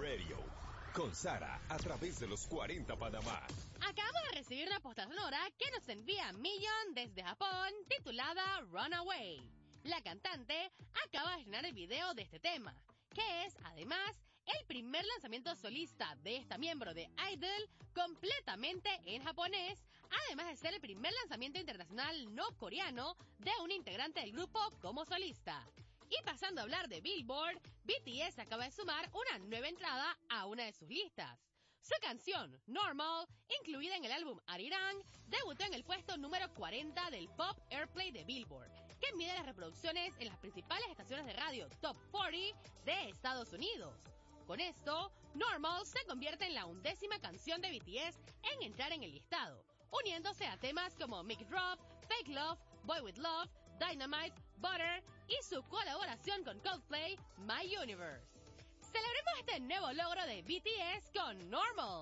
Radio. Con Sara, a través de los 40 Panamá. Acabamos de recibir una postal sonora que nos envía Million desde Japón, titulada Runaway. La cantante acaba de estrenar el video de este tema, que es, además, el primer lanzamiento solista de esta miembro de Idol completamente en japonés, además de ser el primer lanzamiento internacional no coreano de un integrante del grupo como solista. Y pasando a hablar de Billboard, BTS acaba de sumar una nueva entrada a una de sus listas. Su canción, Normal, incluida en el álbum Arirang, debutó en el puesto número 40 del Pop Airplay de Billboard, que mide las reproducciones en las principales estaciones de radio Top 40 de Estados Unidos. Con esto, Normal se convierte en la 11ª canción de BTS en entrar en el listado, uniéndose a temas como Make It Drop, Fake Love, Boy With Love, Dynamite, Butter y su colaboración con Coldplay, My Universe. Celebremos este nuevo logro de BTS con Normal.